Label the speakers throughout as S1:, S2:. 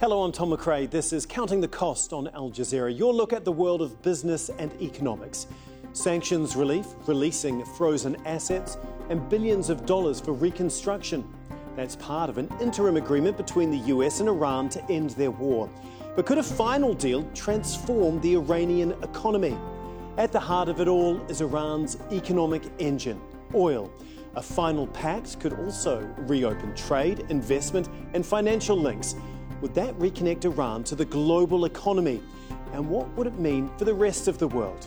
S1: Hello, I'm Tom McRae. This is Counting the Cost on Al Jazeera, your look at the world of business and economics. Sanctions relief, releasing frozen assets, and billions of dollars for reconstruction. That's part of an interim agreement between the US and Iran to end their war. But could a final deal transform the Iranian economy? At the heart of it all is Iran's economic engine, oil. A final pact could also reopen trade, investment, and financial links. Would that reconnect Iran to the global economy? And what would it mean for the rest of the world?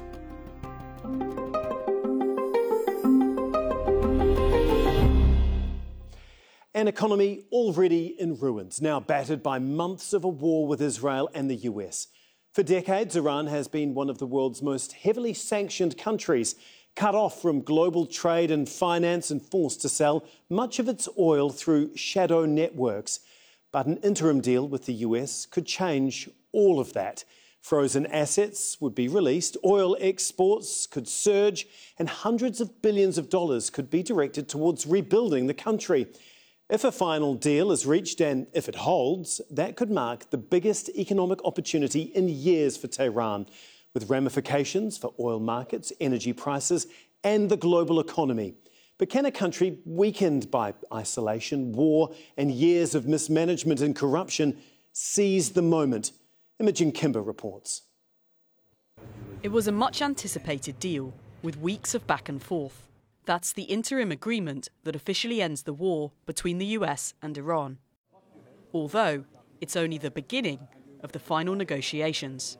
S1: An economy already in ruins, now battered by months of a war with Israel and the US. For decades, Iran has been one of the world's most heavily sanctioned countries, cut off from global trade and finance and forced to sell much of its oil through shadow networks. But an interim deal with the US could change all of that. Frozen assets would be released, oil exports could surge, and hundreds of billions of dollars could be directed towards rebuilding the country. If a final deal is reached and if it holds, that could mark the biggest economic opportunity in years for Tehran, with ramifications for oil markets, energy prices, and the global economy. But can a country weakened by isolation, war, and years of mismanagement and corruption seize the moment? Imogen Kimber reports.
S2: It was a much-anticipated deal, with weeks of back and forth. That's the interim agreement that officially ends the war between the US and Iran. Although it's only the beginning of the final negotiations.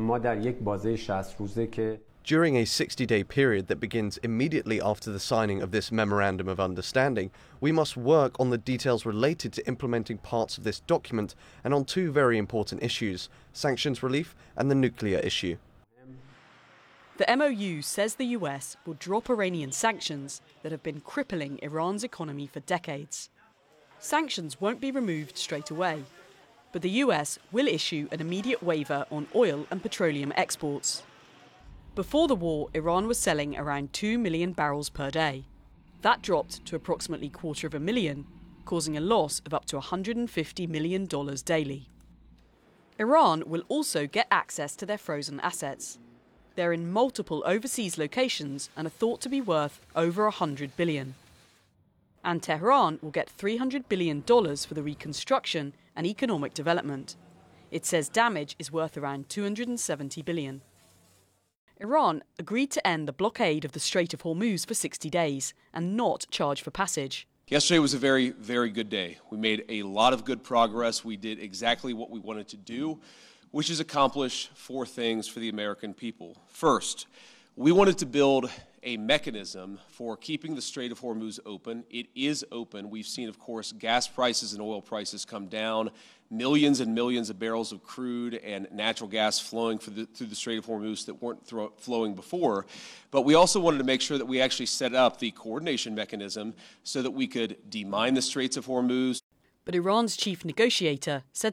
S3: During a 60-day period that begins immediately after the signing of this Memorandum of Understanding, we must work on the details related to implementing parts of this document and on two very important issues, sanctions relief and the nuclear issue.
S2: The MOU says the US will drop Iranian sanctions that have been crippling Iran's economy for decades. Sanctions won't be removed straight away, but the US will issue an immediate waiver on oil and petroleum exports. Before the war, Iran was selling around 2 million barrels per day. That dropped to approximately 250,000, causing a loss of up to $150 million daily. Iran will also get access to their frozen assets. They're in multiple overseas locations and are thought to be worth over $100 billion. And Tehran will get $300 billion for the reconstruction and economic development. It says damage is worth around $270 billion. Iran agreed to end the blockade of the Strait of Hormuz for 60 days and not charge for passage.
S4: Yesterday was a very, very good day. We made a lot of good progress. We did exactly what we wanted to do, which is accomplish four things for the American people. First, we wanted to build a mechanism for keeping the Strait of Hormuz open. It is open. We've seen, of course, gas prices and oil prices come down, millions and millions of barrels of crude and natural gas flowing through the Strait of Hormuz that weren't flowing before. But we also wanted to make sure that we actually set up the coordination mechanism so that we could demine the Straits of Hormuz.
S2: But Iran's chief negotiator said